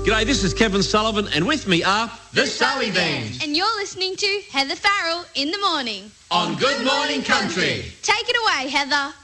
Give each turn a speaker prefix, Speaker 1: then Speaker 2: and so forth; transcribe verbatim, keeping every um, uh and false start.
Speaker 1: G'day, this is Kevin Sullivan, and with me are
Speaker 2: The Sully Band.
Speaker 3: And you're listening to Heather Farrell in the morning.
Speaker 2: On Good Morning Country.
Speaker 3: Take it away, Heather.